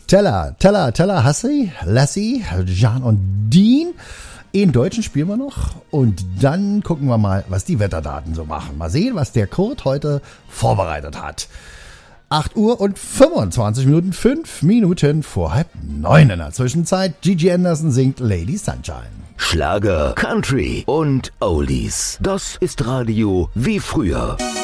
Teller, Hassi, Lassie, Jan und Dean. In Deutschen spielen wir noch und dann gucken wir mal, was die Wetterdaten so machen. Mal sehen, was der Kurt heute vorbereitet hat. 8 Uhr und 25 Minuten, 5 Minuten vor 8:30 in der Zwischenzeit. Gigi Anderson singt Lady Sunshine. Schlager, Country und Oldies. Das ist Radio wie früher.